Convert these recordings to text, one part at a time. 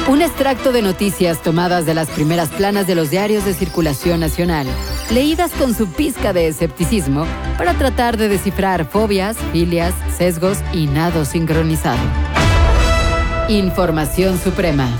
Un extracto de noticias tomadas de las primeras planas de los diarios de circulación nacional, leídas con su pizca de escepticismo para tratar de descifrar fobias, filias, sesgos y nado sincronizado. Información suprema.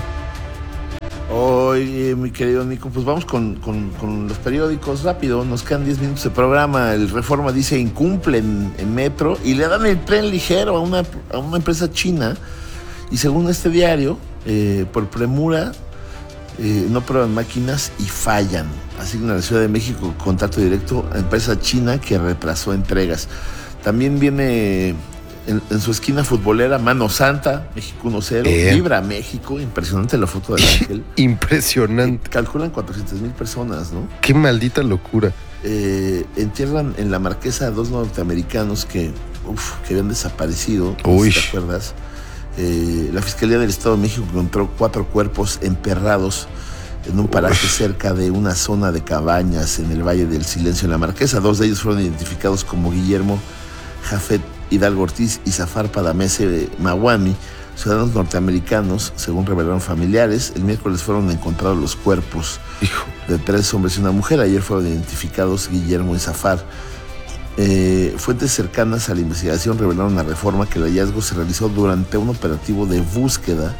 Oye, mi querido Nico, pues vamos con los periódicos rápido. Nos quedan 10 minutos de programa. El Reforma dice incumplen en metro y le dan el tren ligero a una empresa china. Y según este diario, por premura, no prueban máquinas y fallan. Asignan a la Ciudad de México contacto directo a empresa china que retrasó entregas. También viene en su esquina futbolera Mano Santa, México 1-0, Vibra México, impresionante la foto del ángel. Impresionante. Calculan 400,000 personas, ¿no? Qué maldita locura. Entierran en la Marquesa a 2 norteamericanos que habían desaparecido. Uy. ¿Te acuerdas? La Fiscalía del Estado de México encontró 4 cuerpos enterrados en un paraje cerca de una zona de cabañas en el Valle del Silencio en la Marquesa. 2 de ellos fueron identificados como Guillermo Jafet Hidalgo Ortiz y Zafar Padamese Mawami, ciudadanos norteamericanos, según revelaron familiares. El miércoles fueron encontrados los cuerpos de 3 hombres y una mujer. Ayer fueron identificados Guillermo y Zafar. Fuentes cercanas a la investigación revelaron a Reforma que el hallazgo se realizó durante un operativo de búsqueda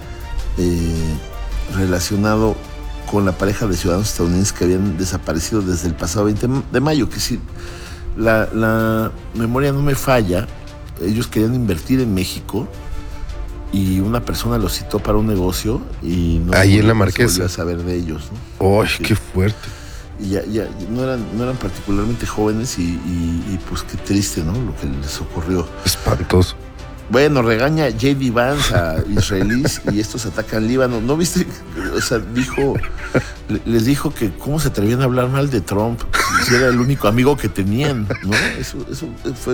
relacionado con la pareja de ciudadanos estadounidenses que habían desaparecido desde el pasado 20 de mayo, que si la memoria no me falla, ellos querían invertir en México y una persona los citó para un negocio y no ahí en la Marquesa se volvió a saber de ellos, ¿no? ¡Ay, qué fuerte! Y ya no eran particularmente jóvenes y pues qué triste, ¿no? Lo que les ocurrió. Espantoso. Bueno, regaña J.D. Vance a israelíes y estos atacan Líbano. ¿No viste? O sea, les dijo que cómo se atrevían a hablar mal de Trump si era el único amigo que tenían, ¿no? Eso fue...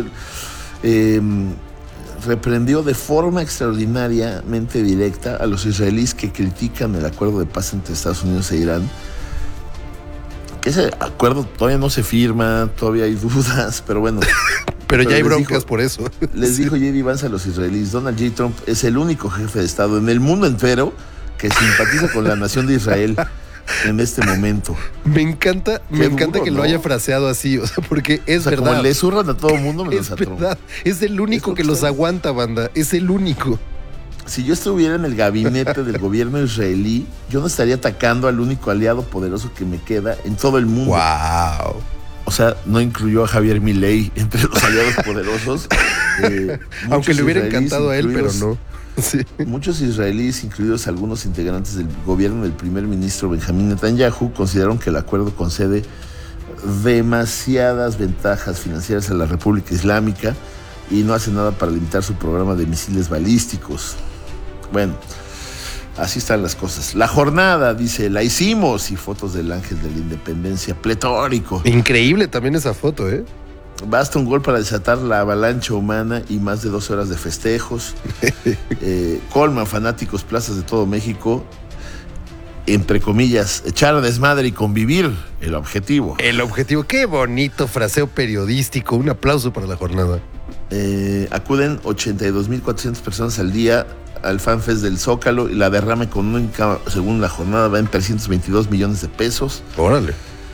reprendió de forma extraordinariamente directa a los israelíes que critican el acuerdo de paz entre Estados Unidos e Irán. Ese acuerdo todavía no se firma, todavía hay dudas, pero bueno... Pero ya hay broncas por eso. Les dijo J.D. Vance a los israelíes: Donald J. Trump es el único jefe de Estado en el mundo entero que simpatiza con la nación de Israel en este momento. Me encanta que lo haya fraseado así, o sea, porque es verdad. Como le zurran a todo el mundo, es verdad. Es el único que los aguanta, banda. Es el único. Si yo estuviera en el gabinete del gobierno israelí, yo no estaría atacando al único aliado poderoso que me queda en todo el mundo. ¡Wow! O sea, no incluyó a Javier Milei entre los aliados poderosos. Aunque le hubiera encantado a él, pero no. Sí. Muchos israelíes, incluidos algunos integrantes del gobierno del primer ministro Benjamín Netanyahu, consideraron que el acuerdo concede demasiadas ventajas financieras a la República Islámica y no hace nada para limitar su programa de misiles balísticos. Bueno, así están las cosas. La Jornada dice: la hicimos, y fotos del ángel de la independencia pletórico. Increíble también esa foto, ¿eh? Basta un gol para desatar la avalancha humana y más de 12 horas de festejos. Colman fanáticos plazas de todo México. Entre comillas, echar a desmadre y convivir, el objetivo. El objetivo, qué bonito fraseo periodístico. Un aplauso para La Jornada. Acuden 82,400 personas al día al FanFest del Zócalo y la derrama económica, según La Jornada, va en 322 millones de pesos. Órale.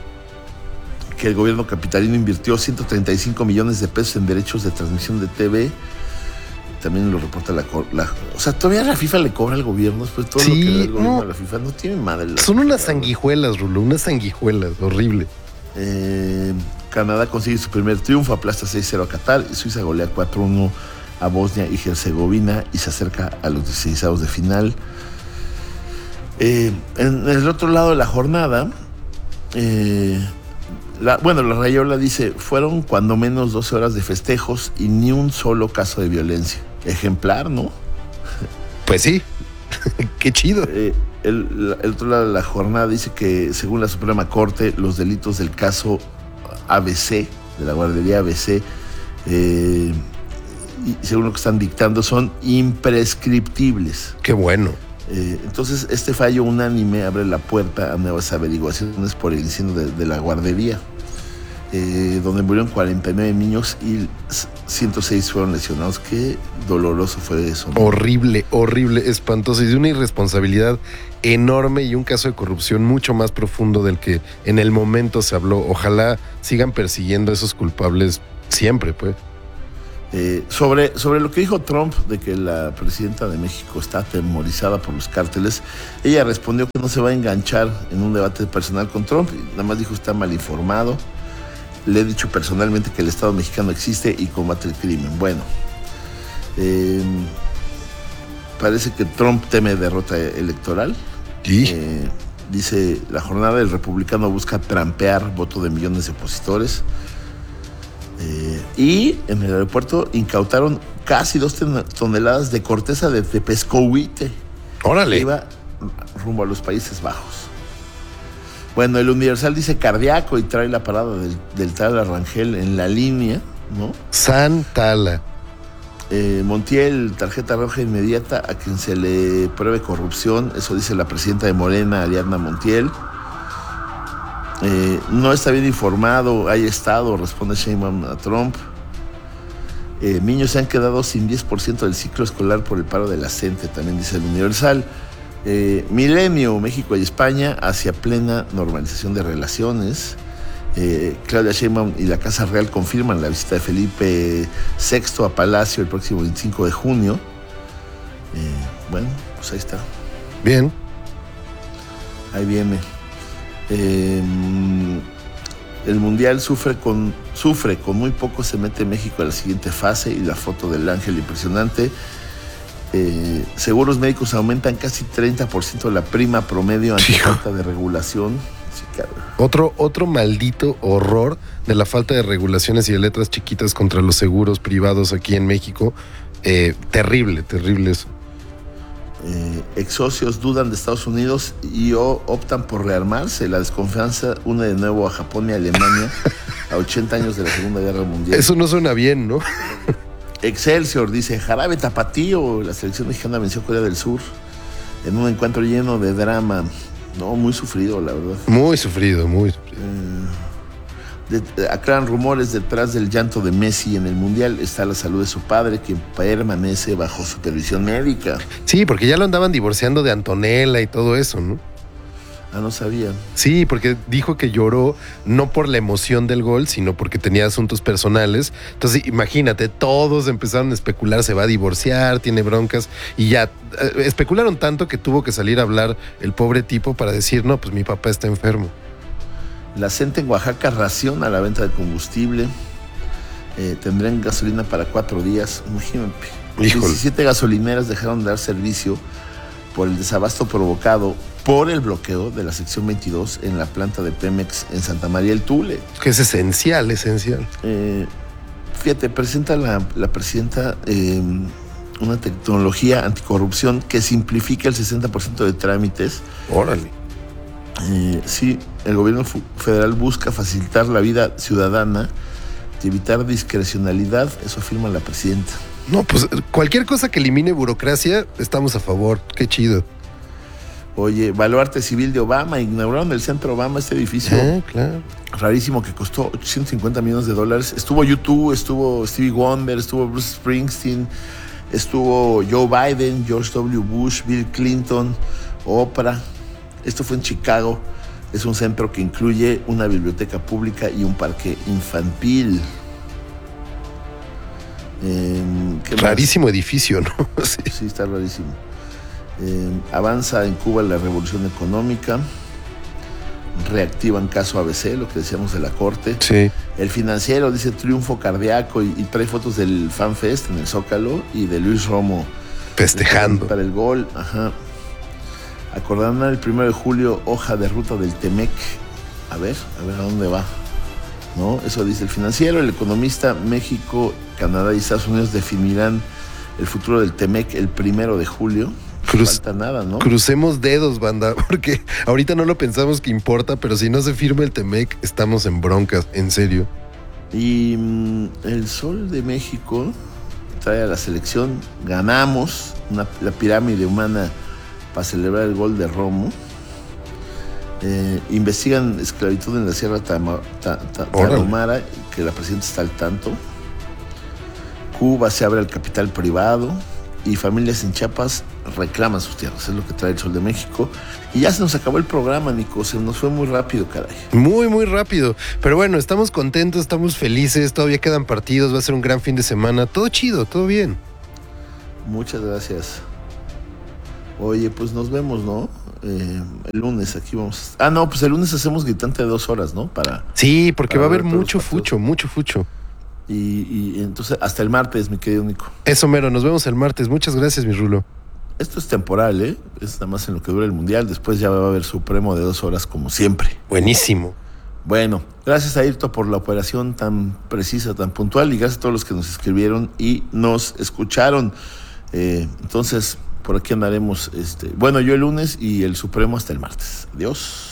Que el gobierno capitalino invirtió 135 millones de pesos en derechos de transmisión de TV. También lo reporta o sea, todavía la FIFA le cobra al gobierno después de todo lo que da el gobierno a la FIFA. No tiene madre. Son unas sanguijuelas, Rulo, unas sanguijuelas, horrible. Canadá consigue su primer triunfo, aplasta 6-0 a Qatar y Suiza golea 4-1 a Bosnia y Herzegovina y se acerca a los 16avos de final. En el otro lado de La Jornada, la Rayola dice: fueron cuando menos 12 horas de festejos y ni un solo caso de violencia. Ejemplar, ¿no? Pues sí, qué chido. El otro lado de La Jornada dice que, según la Suprema Corte, los delitos del caso ABC, de la guardería ABC, y según lo que están dictando, son imprescriptibles. Qué bueno. Entonces, este fallo unánime abre la puerta a nuevas averiguaciones por el incendio de la guardería, donde murieron 49 niños y 106 fueron lesionados. Qué doloroso fue eso, ¿no? Horrible, horrible, espantoso y de una irresponsabilidad enorme y un caso de corrupción mucho más profundo del que en el momento se habló. Ojalá sigan persiguiendo a esos culpables siempre, pues. Sobre lo que dijo Trump de que la presidenta de México está atemorizada por los cárteles, ella respondió que no se va a enganchar en un debate personal con Trump, y nada más dijo está mal informado. Le he dicho personalmente que el Estado mexicano existe y combate el crimen. Bueno, parece que Trump teme derrota electoral. ¿Y? Dice la jornada, el republicano busca trampear voto de millones de opositores. Y en el aeropuerto incautaron casi 2 toneladas de corteza de pescohuite. ¡Órale! Que iba rumbo a los Países Bajos. Bueno, el Universal dice cardíaco y trae la parada del Tala Rangel en la línea, ¿no? Santala. Montiel, tarjeta roja inmediata a quien se le pruebe corrupción, eso dice la presidenta de Morena, Ariadna Montiel. No está bien informado, hay estado, responde Sheinbaum a Trump. Niños se han quedado sin 10% del ciclo escolar por el paro de la CENTE, también dice el Universal. Milenio, México y España hacia plena normalización de relaciones. Claudia Sheinbaum y la Casa Real confirman la visita de Felipe VI a Palacio el próximo 25 de junio. Bueno, pues ahí está. Bien. Ahí viene. El Mundial sufre con muy poco, se mete México a la siguiente fase y la foto del ángel impresionante. Seguros médicos aumentan casi 30% la prima promedio ante falta de regulación. Sí, otro maldito horror de la falta de regulaciones y de letras chiquitas contra los seguros privados aquí en México. Terrible eso. Ex socios dudan de Estados Unidos y optan por rearmarse. La desconfianza une de nuevo a Japón y a Alemania a 80 años de la Segunda Guerra Mundial. Eso no suena bien, ¿no? Excelsior dice, jarabe tapatío, la selección mexicana venció a Corea del Sur en un encuentro lleno de drama. No, muy sufrido, la verdad. Muy sufrido. Aclaran rumores detrás del llanto de Messi en el Mundial. Está la salud de su padre, quien permanece bajo supervisión médica. Sí, porque ya lo andaban divorciando de Antonella y todo eso, ¿no? Ah, no sabía. Sí, porque dijo que lloró no por la emoción del gol, sino porque tenía asuntos personales. Entonces, imagínate, todos empezaron a especular, se va a divorciar, tiene broncas, y ya especularon tanto que tuvo que salir a hablar el pobre tipo para decir, no, pues mi papá está enfermo. La CENTE en Oaxaca raciona la venta de combustible. Tendrán gasolina para 4 días. Imagínate. Híjole. 17 gasolineras dejaron de dar servicio por el desabasto provocado por el bloqueo de la sección 22 en la planta de Pemex en Santa María el Tule. Que es esencial. Fíjate, presenta la presidenta una tecnología anticorrupción que simplifica el 60% de trámites. Órale. Sí, el gobierno federal busca facilitar la vida ciudadana y evitar discrecionalidad, eso afirma la presidenta. No, pues cualquier cosa que elimine burocracia, estamos a favor. Qué chido. Oye, baluarte civil de Obama, inauguraron el Centro Obama, este edificio. Claro. Rarísimo que costó $850 millones. Estuvo U2, estuvo Stevie Wonder, estuvo Bruce Springsteen, estuvo Joe Biden, George W. Bush, Bill Clinton, Oprah. Esto fue en Chicago. Es un centro que incluye una biblioteca pública y un parque infantil. Rarísimo edificio, ¿no? Sí, está rarísimo. Avanza en Cuba la revolución económica. Reactivan caso ABC, lo que decíamos de la corte. Sí. El Financiero dice triunfo cardíaco y trae fotos del FanFest en el Zócalo y de Luis Romo festejando para el gol. Ajá. Acordarán el 1 de julio hoja de ruta del TEMEC. A ver a dónde va. ¿No? Eso dice el Financiero. El Economista, México, Canadá y Estados Unidos definirán el futuro del TEMEC el 1 de julio. No falta nada, ¿no? Crucemos dedos, banda, porque ahorita no lo pensamos que importa, pero si no se firma el TEMEC, estamos en broncas, en serio. Y el Sol de México trae a la selección. Ganamos la pirámide humana para celebrar el gol de Romo. Investigan esclavitud en la Sierra Tarahumara, que la presidenta está al tanto. Cuba se abre al capital privado y familias en Chiapas reclaman sus tierras. Es lo que trae el Sol de México. Y ya se nos acabó el programa, Nico. Se nos fue muy rápido, caray. Muy, muy rápido. Pero bueno, estamos contentos, estamos felices. Todavía quedan partidos. Va a ser un gran fin de semana. Todo chido, todo bien. Muchas gracias. Oye, pues nos vemos, ¿no? El lunes aquí vamos. No, pues el lunes hacemos Gritante de 2 horas, ¿no? Sí, porque va a haber ver mucho todos los partidos. mucho fucho. Y entonces hasta el martes, mi querido Nico. Eso mero, nos vemos el martes. Muchas gracias, mi Rulo. Esto es temporal, ¿eh? Es nada más en lo que dura el Mundial. Después ya va a haber Supremo de 2 horas como siempre. Buenísimo. Bueno, gracias a Ayrton por la operación tan precisa, tan puntual. Y gracias a todos los que nos escribieron y nos escucharon. Entonces, por aquí andaremos. Bueno, yo el lunes y el Supremo hasta el martes. Adiós.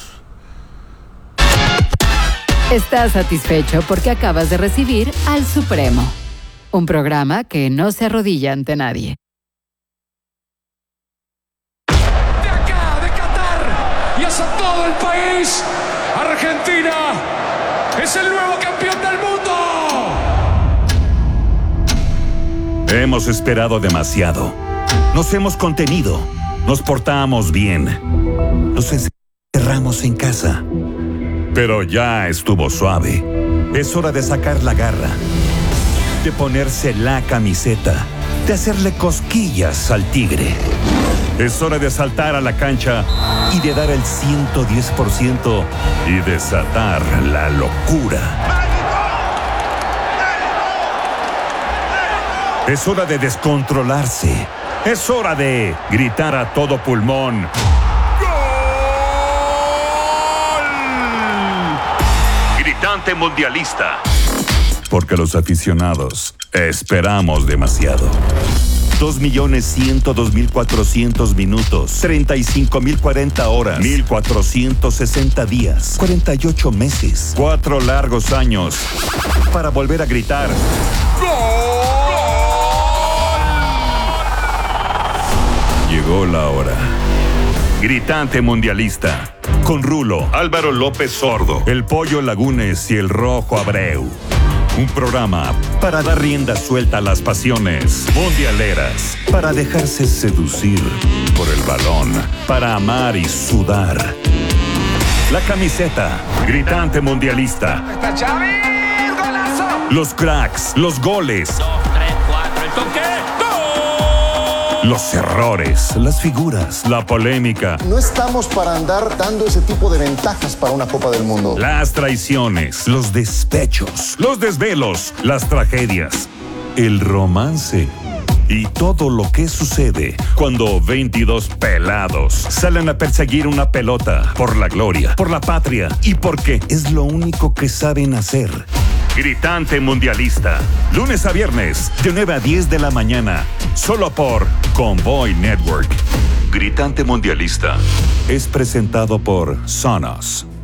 Estás satisfecho porque acabas de recibir al Supremo, un programa que no se arrodilla ante nadie. De acá, de Qatar, y hacia todo el país, Argentina es el nuevo campeón del mundo. Hemos esperado demasiado. Nos hemos contenido. Nos portamos bien. Nos encerramos en casa. Pero ya estuvo suave. Es hora de sacar la garra, de ponerse la camiseta, de hacerle cosquillas al tigre. Es hora de saltar a la cancha y de dar el 110% y desatar la locura. Es hora de descontrolarse. Es hora de gritar a todo pulmón. Gritante mundialista. Porque los aficionados esperamos demasiado. 2.102.400 minutos, 35.040 horas, 1.460 días, 48 meses, 4 largos años para volver a gritar. ¡Gol! Llegó la hora. Gritante mundialista. Con Rulo, Álvaro López Sordo, el Pollo Lagunes y el Rojo Abreu. Un programa para dar rienda suelta a las pasiones mundialeras, para dejarse seducir por el balón, para amar y sudar. La camiseta, Gritante mundialista. Está Xavi, golazo. Los cracks, los goles. 2, 3, 4, el toque. ¡Gol! Los errores, las figuras, la polémica. No estamos para andar dando ese tipo de ventajas para una Copa del Mundo. Las traiciones, los despechos, los desvelos, las tragedias, el romance y todo lo que sucede cuando 22 pelados salen a perseguir una pelota por la gloria, por la patria y porque es lo único que saben hacer. Gritante mundialista, lunes a viernes de 9 a 10 de la mañana, solo por Convoy Network. Gritante mundialista es presentado por Sonos.